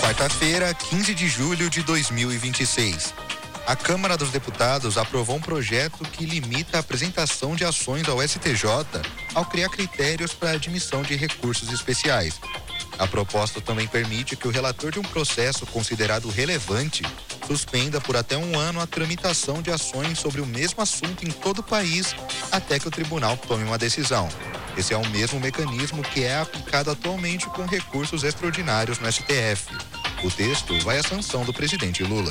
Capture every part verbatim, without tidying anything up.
Quarta-feira, quinze de julho de dois mil e vinte e seis. A Câmara dos Deputados aprovou um projeto que limita a apresentação de ações ao S T J ao criar critérios para a admissão de recursos especiais. A proposta também permite que o relator de um processo considerado relevante suspenda por até um ano a tramitação de ações sobre o mesmo assunto em todo o país até que o tribunal tome uma decisão. Esse é o mesmo mecanismo que é aplicado atualmente com recursos extraordinários no S T F. O texto vai à sanção do presidente Lula.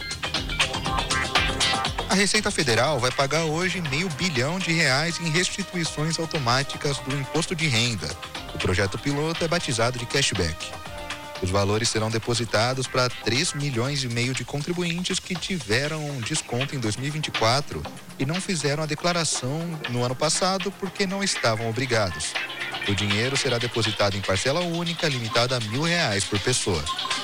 A Receita Federal vai pagar hoje meio bilhão de reais em restituições automáticas do imposto de renda. O projeto piloto é batizado de cashback. Os valores serão depositados para três milhões e meio de contribuintes que tiveram um desconto em dois mil e vinte e quatro e não fizeram a declaração no ano passado porque não estavam obrigados. O dinheiro será depositado em parcela única, limitada a mil reais por pessoa.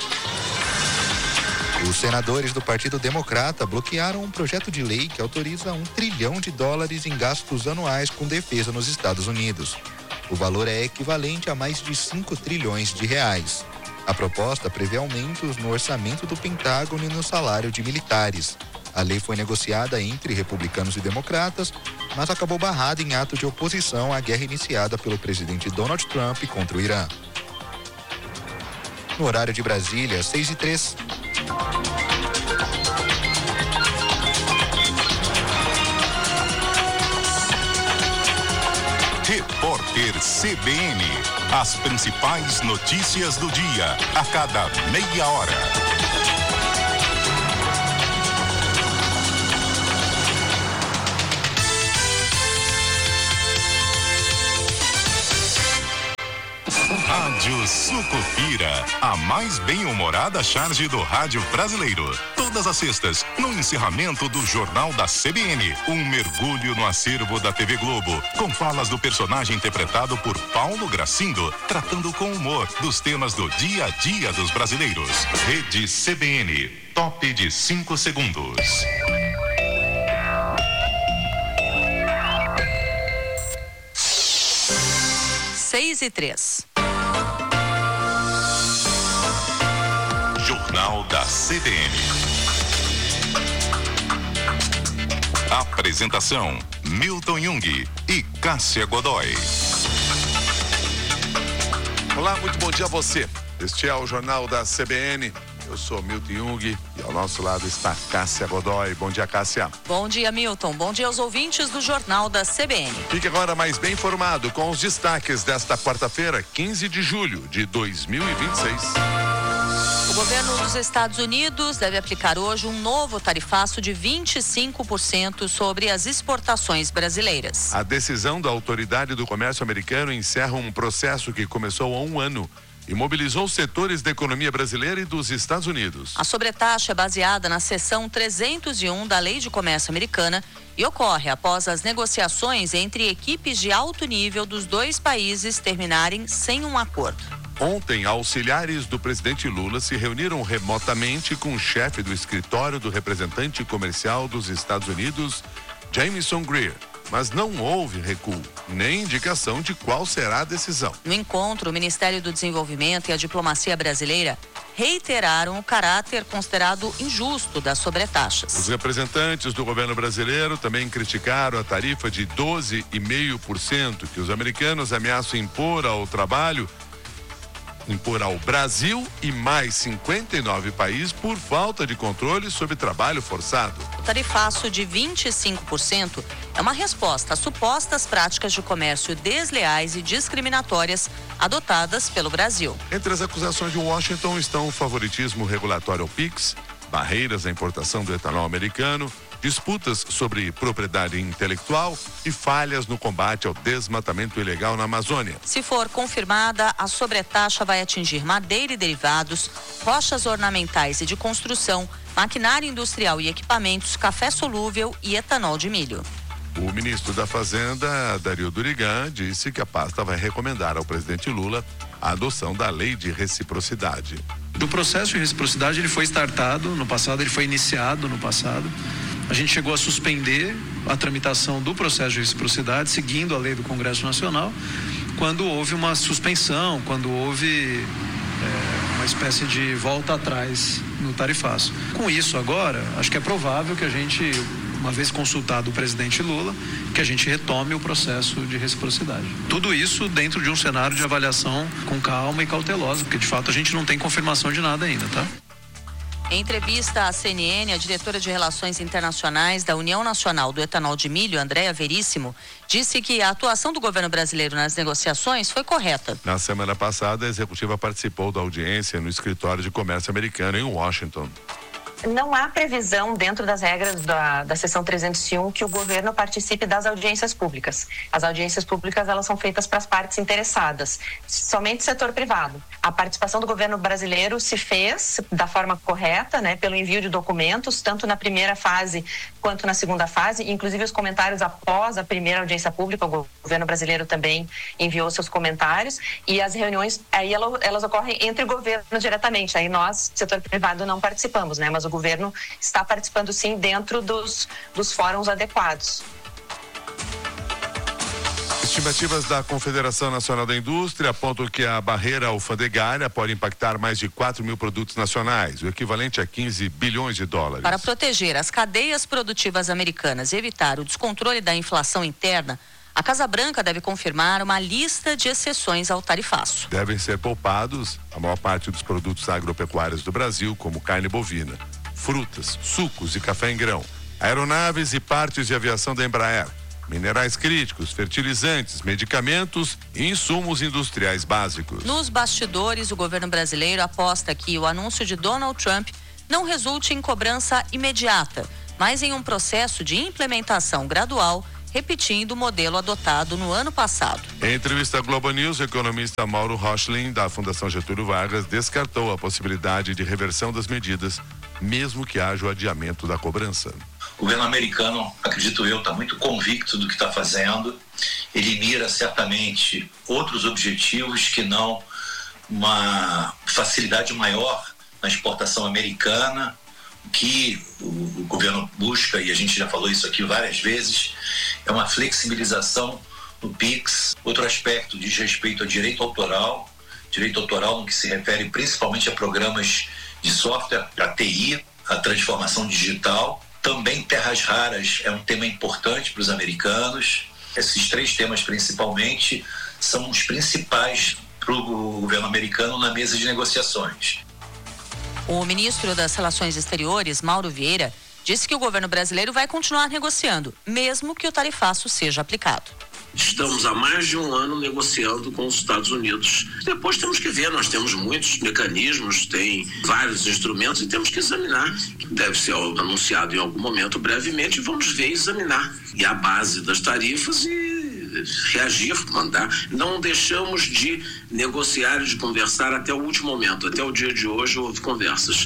Os senadores do Partido Democrata bloquearam um projeto de lei que autoriza um trilhão de dólares em gastos anuais com defesa nos Estados Unidos. O valor é equivalente a mais de cinco trilhões de reais. A proposta prevê aumentos no orçamento do Pentágono e no salário de militares. A lei foi negociada entre republicanos e democratas, mas acabou barrada em ato de oposição à guerra iniciada pelo presidente Donald Trump contra o Irã. No horário de Brasília, seis e três. Repórter C B N. As principais notícias do dia, a cada meia hora. Rádio Sucupira, a mais bem-humorada charge do rádio brasileiro. Todas as sextas, no encerramento do Jornal da C B N, um mergulho no acervo da T V Globo, com falas do personagem interpretado por Paulo Gracindo, tratando com humor dos temas do dia a dia dos brasileiros. Rede C B N, top de cinco segundos. Seis e três. Jornal da C B N. Apresentação: Milton Jung e Cássia Godoy. Olá, muito bom dia a você. Este é o Jornal da C B N. Eu sou Milton Jung e ao nosso lado está Cássia Godoy. Bom dia, Cássia. Bom dia, Milton. Bom dia aos ouvintes do Jornal da C B N. Fique agora mais bem informado com os destaques desta quarta-feira, quinze de julho de dois mil e vinte e seis. O governo dos Estados Unidos deve aplicar hoje um novo tarifaço de vinte e cinco por cento sobre as exportações brasileiras. A decisão da Autoridade do Comércio Americano encerra um processo que começou há um ano e mobilizou setores da economia brasileira e dos Estados Unidos. A sobretaxa é baseada na seção trezentos e um da Lei de Comércio Americana e ocorre após as negociações entre equipes de alto nível dos dois países terminarem sem um acordo. Ontem, auxiliares do presidente Lula se reuniram remotamente com o chefe do escritório do representante comercial dos Estados Unidos, Jamieson Greer. Mas não houve recuo, nem indicação de qual será a decisão. No encontro, o Ministério do Desenvolvimento e a diplomacia brasileira reiteraram o caráter considerado injusto das sobretaxas. Os representantes do governo brasileiro também criticaram a tarifa de doze vírgula cinco por cento que os americanos ameaçam impor ao trabalho impor ao Brasil e mais cinquenta e nove países por falta de controle sobre trabalho forçado. O tarifaço de vinte e cinco por cento é uma resposta às supostas práticas de comércio desleais e discriminatórias adotadas pelo Brasil. Entre as acusações de Washington estão o favoritismo regulatório ao PIX, barreiras à importação do etanol americano, disputas sobre propriedade intelectual e falhas no combate ao desmatamento ilegal na Amazônia. Se for confirmada, a sobretaxa vai atingir madeira e derivados, rochas ornamentais e de construção, maquinária industrial e equipamentos, café solúvel e etanol de milho. O ministro da Fazenda, Dario Durigan, disse que a pasta vai recomendar ao presidente Lula a adoção da lei de reciprocidade. O processo de reciprocidade ele foi startado no passado, ele foi iniciado no passado. A gente chegou a suspender a tramitação do processo de reciprocidade, seguindo a lei do Congresso Nacional, quando houve uma suspensão, quando houve é, uma espécie de volta atrás no tarifaço. Com isso agora, acho que é provável que a gente, uma vez consultado o presidente Lula, que a gente retome o processo de reciprocidade. Tudo isso dentro de um cenário de avaliação com calma e cautelosa, porque de fato a gente não tem confirmação de nada ainda, tá? Em entrevista à C N N, a diretora de Relações Internacionais da União Nacional do Etanol de Milho, Andréa Veríssimo, disse que a atuação do governo brasileiro nas negociações foi correta. Na semana passada, a executiva participou da audiência no escritório de comércio americano em Washington. Não há previsão dentro das regras da, da seção trezentos e um que o governo participe das audiências públicas. As audiências públicas, elas são feitas para as partes interessadas, somente setor privado. A participação do governo brasileiro se fez da forma correta, né, pelo envio de documentos, tanto na primeira fase quanto na segunda fase, inclusive os comentários após a primeira audiência pública, o governo brasileiro também enviou seus comentários, e as reuniões, aí elas, elas ocorrem entre governos diretamente, aí nós, setor privado, não participamos, né, mas o governo está participando sim dentro dos, dos fóruns adequados. Estimativas da Confederação Nacional da Indústria apontam que a barreira alfandegária pode impactar mais de quatro mil produtos nacionais, o equivalente a quinze bilhões de dólares. Para proteger as cadeias produtivas americanas e evitar o descontrole da inflação interna, a Casa Branca deve confirmar uma lista de exceções ao tarifaço. Devem ser poupados a maior parte dos produtos agropecuários do Brasil, como carne bovina, frutas, sucos e café em grão, aeronaves e partes de aviação da Embraer, minerais críticos, fertilizantes, medicamentos e insumos industriais básicos. Nos bastidores, o governo brasileiro aposta que o anúncio de Donald Trump não resulte em cobrança imediata, mas em um processo de implementação gradual, repetindo o modelo adotado no ano passado. Em entrevista à Globo News, o economista Mauro Rochlin, da Fundação Getúlio Vargas, descartou a possibilidade de reversão das medidas, mesmo que haja o adiamento da cobrança. O governo americano, acredito eu, está muito convicto do que está fazendo. Ele mira certamente outros objetivos que não uma facilidade maior na exportação americana. O que o, o governo busca, e a gente já falou isso aqui várias vezes, é uma flexibilização no PIX. Outro aspecto diz respeito ao direito autoral, direito autoral no que se refere principalmente a programas de software, a T I, a transformação digital. Também terras raras é um tema importante para os americanos. Esses três temas principalmente são os principais para o governo americano na mesa de negociações. O ministro das Relações Exteriores, Mauro Vieira, disse que o governo brasileiro vai continuar negociando, mesmo que o tarifaço seja aplicado. Estamos há mais de um ano negociando com os Estados Unidos. Depois temos que ver, nós temos muitos mecanismos, tem vários instrumentos e temos que examinar. Deve ser anunciado em algum momento brevemente e vamos ver e examinar. E a base das tarifas e reagir, mandar. Não deixamos de negociar e de conversar até o último momento. Até o dia de hoje houve conversas.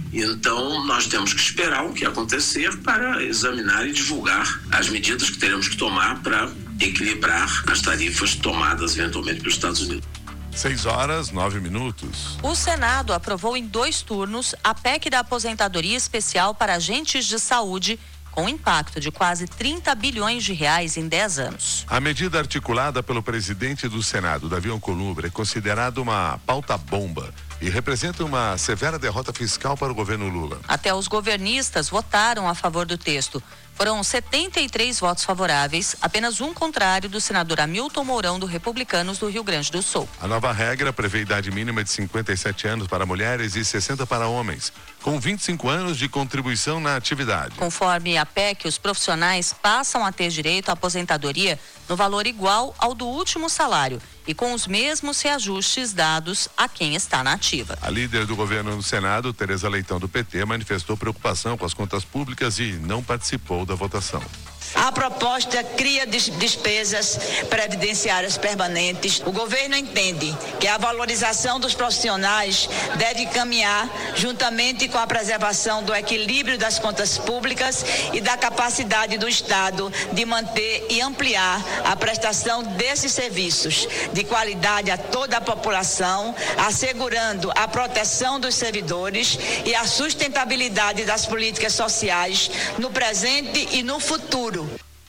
Então, nós temos que esperar o que acontecer para examinar e divulgar as medidas que teremos que tomar para equilibrar as tarifas tomadas eventualmente pelos Estados Unidos. Seis horas, nove minutos. O Senado aprovou em dois turnos a P E C da aposentadoria especial para agentes de saúde, com impacto de quase trinta bilhões de reais em dez anos. A medida articulada pelo presidente do Senado, Davi Alcolumbre, é considerada uma pauta-bomba e representa uma severa derrota fiscal para o governo Lula. Até os governistas votaram a favor do texto. Foram setenta e três votos favoráveis, apenas um contrário do senador Hamilton Mourão, do Republicanos do Rio Grande do Sul. A nova regra prevê idade mínima de cinquenta e sete anos para mulheres e sessenta para homens, com vinte e cinco anos de contribuição na atividade. Conforme a P E C, os profissionais passam a ter direito à aposentadoria no valor igual ao do último salário e com os mesmos reajustes dados a quem está na ativa. A líder do governo no Senado, Tereza Leitão, do P T, manifestou preocupação com as contas públicas e não participou da votação. A proposta cria despesas previdenciárias permanentes. O governo entende que a valorização dos profissionais deve caminhar juntamente com a preservação do equilíbrio das contas públicas e da capacidade do Estado de manter e ampliar a prestação desses serviços de qualidade a toda a população, assegurando a proteção dos servidores e a sustentabilidade das políticas sociais no presente e no futuro.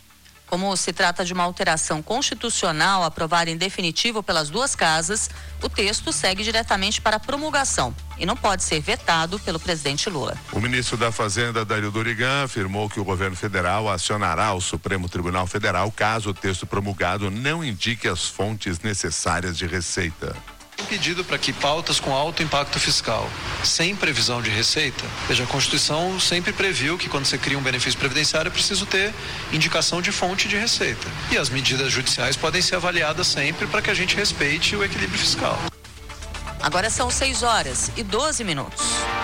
Como se trata de uma alteração constitucional aprovada em definitivo pelas duas casas, o texto segue diretamente para promulgação e não pode ser vetado pelo presidente Lula. O ministro da Fazenda, Dario Dorigan, afirmou que o governo federal acionará o Supremo Tribunal Federal caso o texto promulgado não indique as fontes necessárias de receita. Pedido para que pautas com alto impacto fiscal, sem previsão de receita, veja, a Constituição sempre previu que quando você cria um benefício previdenciário é preciso ter indicação de fonte de receita. E as medidas judiciais podem ser avaliadas sempre para que a gente respeite o equilíbrio fiscal. Agora são seis horas e doze minutos.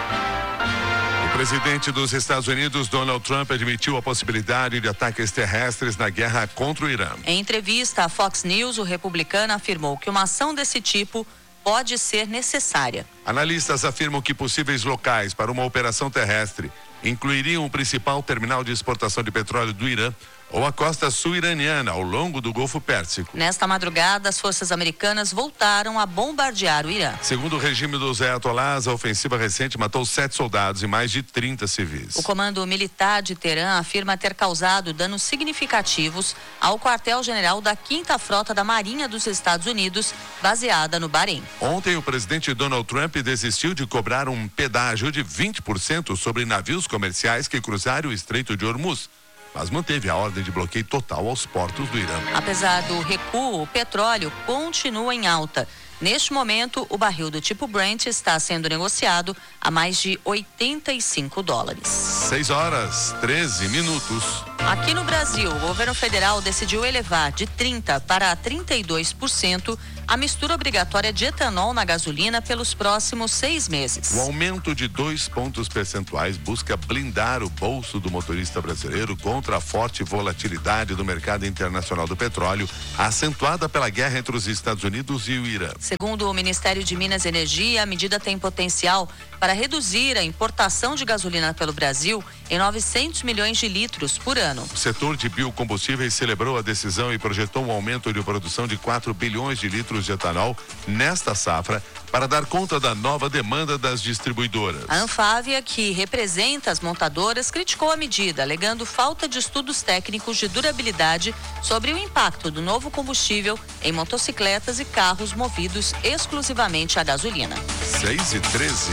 O presidente dos Estados Unidos, Donald Trump, admitiu a possibilidade de ataques terrestres na guerra contra o Irã. Em entrevista à Fox News, o republicano afirmou que uma ação desse tipo pode ser necessária. Analistas afirmam que possíveis locais para uma operação terrestre incluiriam o principal terminal de exportação de petróleo do Irã ou a costa sul iraniana ao longo do Golfo Pérsico. Nesta madrugada, as forças americanas voltaram a bombardear o Irã. Segundo o regime dos Ayatollahs, a ofensiva recente matou sete soldados e mais de trinta civis. O comando militar de Teherã afirma ter causado danos significativos ao quartel-general da quinta Frota da Marinha dos Estados Unidos, baseada no Bahrein. Ontem, o presidente Donald Trump desistiu de cobrar um pedágio de vinte por cento sobre navios comerciais que cruzarem o Estreito de Hormuz, mas manteve a ordem de bloqueio total aos portos do Irã. Apesar do recuo, o petróleo continua em alta. Neste momento, o barril do tipo Brent está sendo negociado a mais de oitenta e cinco dólares. seis horas, treze minutos. Aqui no Brasil, o governo federal decidiu elevar de trinta por cento para trinta e dois por cento a mistura obrigatória de etanol na gasolina pelos próximos seis meses. O aumento de dois pontos percentuais busca blindar o bolso do motorista brasileiro contra a forte volatilidade do mercado internacional do petróleo, acentuada pela guerra entre os Estados Unidos e o Irã. Segundo o Ministério de Minas e Energia, a medida tem potencial para reduzir a importação de gasolina pelo Brasil em novecentos milhões de litros por ano. O setor de biocombustíveis celebrou a decisão e projetou um aumento de produção de quatro bilhões de litros de etanol nesta safra para dar conta da nova demanda das distribuidoras. A Anfávia, que representa as montadoras, criticou a medida, alegando falta de estudos técnicos de durabilidade sobre o impacto do novo combustível em motocicletas e carros movidos exclusivamente a gasolina. seis e treze.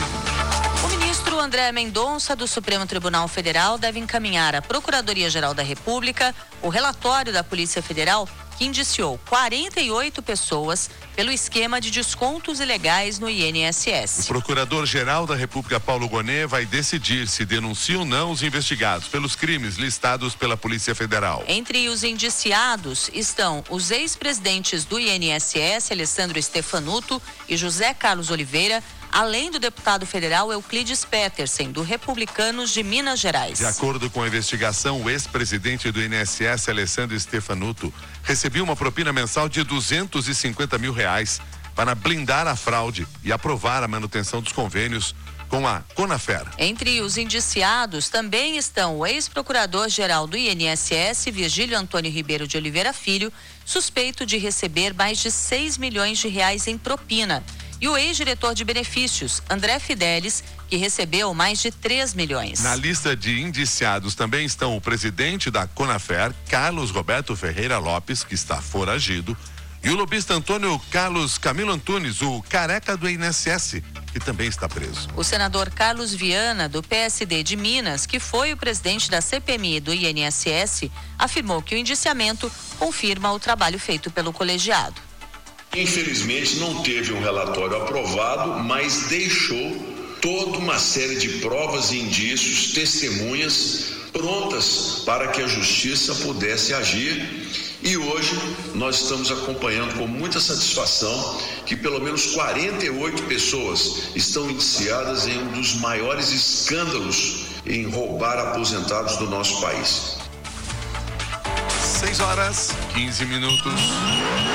O ministro André Mendonça, do Supremo Tribunal Federal, deve encaminhar à Procuradoria-Geral da República o relatório da Polícia Federal que indiciou quarenta e oito pessoas pelo esquema de descontos ilegais no I N S S. O Procurador-Geral da República, Paulo Gonet, vai decidir se denuncia ou não os investigados pelos crimes listados pela Polícia Federal. Entre os indiciados estão os ex-presidentes do I N S S, Alessandro Stefanuto e José Carlos Oliveira, além do deputado federal Euclides Petersen, do Republicanos de Minas Gerais. De acordo com a investigação, o ex-presidente do I N S S, Alessandro Stefanuto, recebia uma propina mensal de duzentos e cinquenta mil reais para blindar a fraude e aprovar a manutenção dos convênios com a Conafer. Entre os indiciados também estão o ex-procurador-geral do I N S S, Virgílio Antônio Ribeiro de Oliveira Filho, suspeito de receber mais de seis milhões de reais em propina, e o ex-diretor de benefícios, André Fidelis, que recebeu mais de três milhões. Na lista de indiciados também estão o presidente da Conafer, Carlos Roberto Ferreira Lopes, que está foragido, e o lobista Antônio Carlos Camilo Antunes, o careca do I N S S, que também está preso. O senador Carlos Viana, do P S D de Minas, que foi o presidente da C P M I do I N S S, afirmou que o indiciamento confirma o trabalho feito pelo colegiado. Infelizmente não teve um relatório aprovado, mas deixou toda uma série de provas e indícios, testemunhas prontas para que a justiça pudesse agir. E hoje nós estamos acompanhando com muita satisfação que pelo menos quarenta e oito pessoas estão indiciadas em um dos maiores escândalos em roubar aposentados do nosso país. seis horas, quinze minutos.